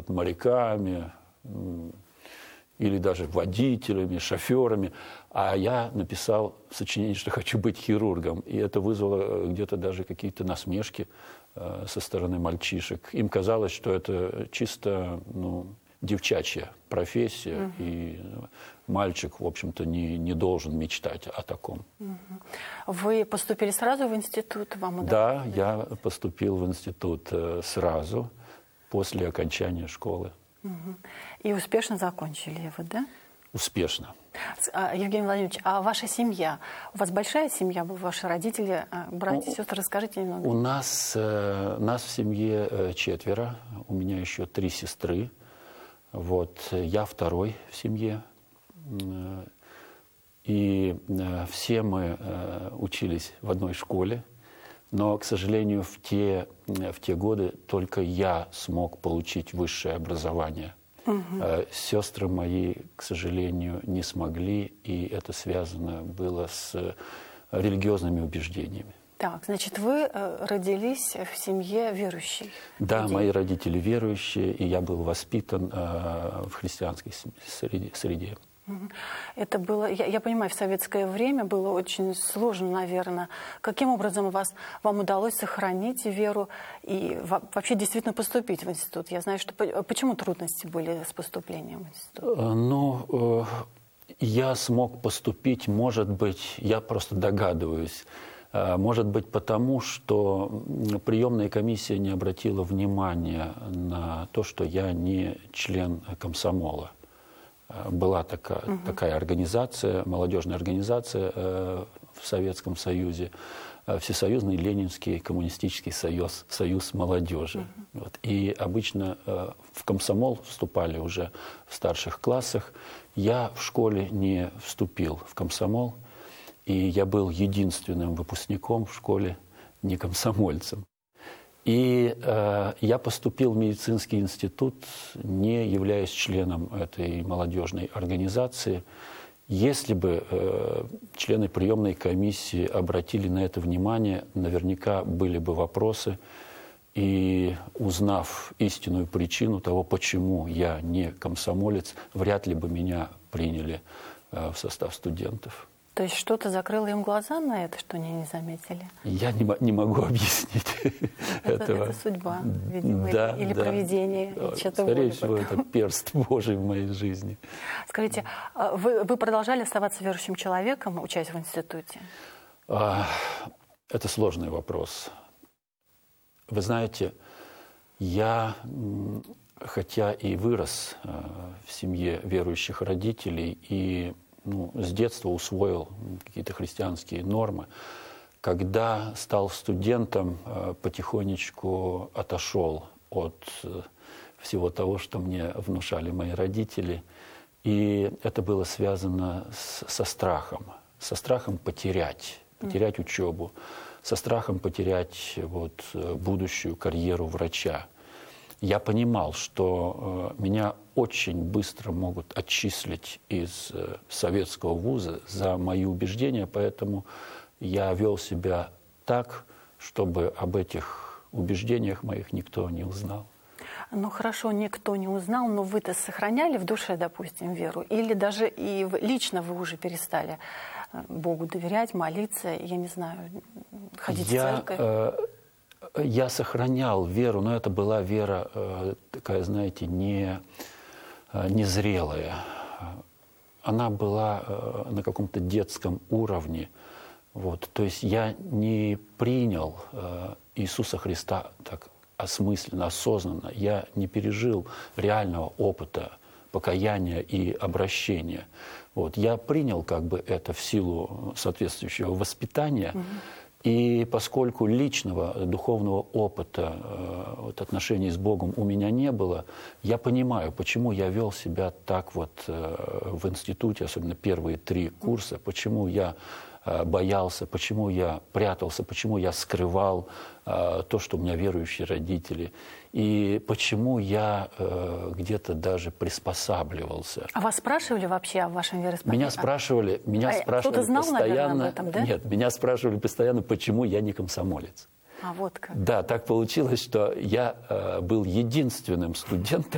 будут моряками, или даже водителями, шоферами. А я написал сочинение, что хочу быть хирургом. И это вызвало где-то даже какие-то насмешки со стороны мальчишек. Им казалось, что это чисто девчачья профессия, и мальчик, в общем-то, не должен мечтать о таком. Вы поступили сразу в институт? Да, я поступил в институт сразу, после окончания школы. И успешно закончили его, да? Успешно. Евгений Владимирович, а ваша семья? У вас большая семья, ваши родители, братья, сестры? Расскажите немного. У нас в семье 4, у меня еще 3 сестры. Вот, я второй в семье. И все мы учились в одной школе. Но, к сожалению, в те годы только я смог получить высшее образование. Сестры мои, к сожалению, не смогли, и это связано было с религиозными убеждениями. Так, значит, вы родились в семье верующей? Да, мои родители верующие, и я был воспитан в христианской среде. Это было, я понимаю, в советское время было очень сложно, наверное. Каким образом вам удалось сохранить веру и вообще действительно поступить в институт? Я знаю, что почему трудности были с поступлением в институт? Я смог поступить, может быть, я просто догадываюсь, может быть, потому что приемная комиссия не обратила внимания на то, что я не член комсомола. Была такая организация, молодежная организация в Советском Союзе, Всесоюзный Ленинский коммунистический союз молодежи. Вот. И обычно в комсомол вступали уже в старших классах. Я в школе не вступил в комсомол, и я был единственным выпускником в школе не комсомольцем. И я поступил в медицинский институт, не являясь членом этой молодежной организации. Если бы члены приемной комиссии обратили на это внимание, наверняка были бы вопросы. И узнав истинную причину того, почему я не комсомолец, вряд ли бы меня приняли в состав студентов. То есть что-то закрыло им глаза на это, что они не заметили? Я не могу объяснить этого. Это судьба, видимо, или провидение. Скорее всего, это перст Божий в моей жизни. Скажите, вы продолжали оставаться верующим человеком, учась в институте? Это сложный вопрос. Вы знаете, я, хотя и вырос в семье верующих родителей и с детства усвоил какие-то христианские нормы. Когда стал студентом, потихонечку отошел от всего того, что мне внушали мои родители. И это было связано со страхом. Со страхом потерять учебу, со страхом потерять будущую карьеру врача. Я понимал, что меня очень быстро могут отчислить из советского вуза за мои убеждения, поэтому я вел себя так, чтобы об этих убеждениях моих никто не узнал. Ну хорошо, никто не узнал, но вы-то сохраняли в душе, допустим, веру? Или даже и лично вы уже перестали Богу доверять, молиться, я не знаю, ходить в церковь? Я сохранял веру, но это была вера такая, знаете, незрелая. Она была на каком-то детском уровне. Вот. То есть я не принял Иисуса Христа так осмысленно, осознанно. Я не пережил реального опыта покаяния и обращения. Вот. Я принял это в силу соответствующего воспитания. И поскольку личного духовного опыта отношений с Богом у меня не было, я понимаю, почему я вел себя так в институте, особенно первые 3 курса, почему я боялся, почему я прятался, почему я скрывал то, что у меня верующие родители, и почему я где-то даже приспосабливался. А вас спрашивали вообще о вашем вероисповедании? Меня спрашивали кто-то знал, постоянно, наверное, об этом, да? Нет, меня спрашивали постоянно, почему я не комсомолец. А вот как. Да, так получилось, что я был единственным студентом